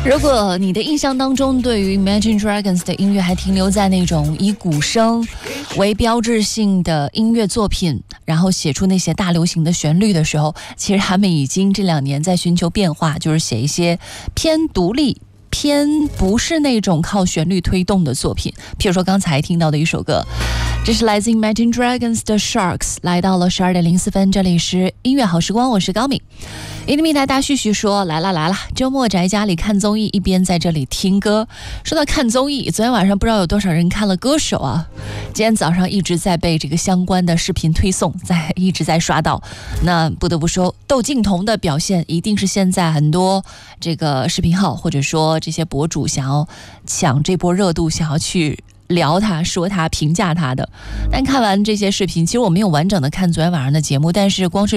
如果你的印象当中对于 Imagine Dragons 的音乐还停留在那种以鼓声为标志性的音乐作品，然后写出那些大流行的旋律的时候，其实他们已经这2年在寻求变化，就是写一些偏独立偏不是那种靠旋律推动的作品。譬如说刚才听到的一首歌，这是来自 Imagine Dragons 的 Sharks。 来到了12点04分，这里是音乐好时光，我是高敏。印度密台大旭旭说，来了，周末宅家里看综艺，一边在这里听歌。说到看综艺，昨天晚上不知道有多少人看了歌手啊，今天早上一直在被这个相关的视频推送，一直在刷到。那不得不说，窦靖童的表现一定是现在很多这个视频号或者说这些博主想要抢这波热度，想要去聊他、说他、评价他的。但看完这些视频，其实我没有完整的看昨天晚上的节目，但是光是